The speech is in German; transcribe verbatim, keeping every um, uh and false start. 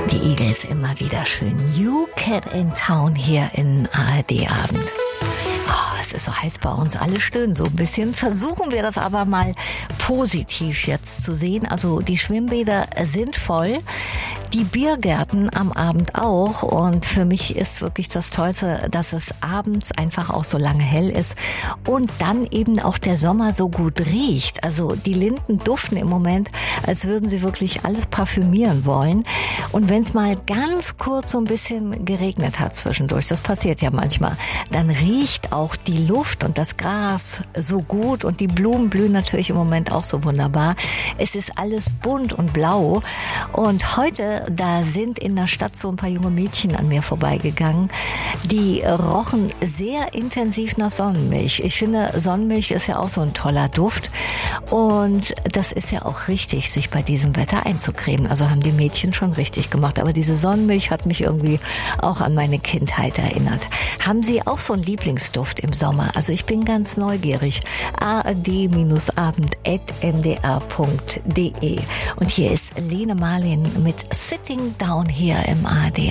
Die Eagles immer wieder schön. New Cat in Town hier in A R D-Abend. Oh, es ist so heiß bei uns, alle stöhnen so ein bisschen. Versuchen wir das aber mal positiv jetzt zu sehen. Also die Schwimmbäder sind voll. Die Biergärten am Abend auch, und für mich ist wirklich das Tollste, dass es abends einfach auch so lange hell ist und dann eben auch der Sommer so gut riecht. Also die Linden duften im Moment, als würden sie wirklich alles parfümieren wollen. Und wenn es mal ganz kurz so ein bisschen geregnet hat zwischendurch, das passiert ja manchmal, dann riecht auch die Luft und das Gras so gut und die Blumen blühen natürlich im Moment auch so wunderbar. Es ist alles bunt und blau, und heute da sind in der Stadt so ein paar junge Mädchen an mir vorbeigegangen, die rochen sehr intensiv nach Sonnenmilch. Ich finde, Sonnenmilch ist ja auch so ein toller Duft, und das ist ja auch richtig, sich bei diesem Wetter einzucremen. Also haben die Mädchen schon richtig gemacht, aber diese Sonnenmilch hat mich irgendwie auch an meine Kindheit erinnert. Haben Sie auch so einen Lieblingsduft im Sommer? Also ich bin ganz neugierig. a r d abend at m d r punkt d e. Und hier ist Lene Marlin mit Sitting Down hier im A R D.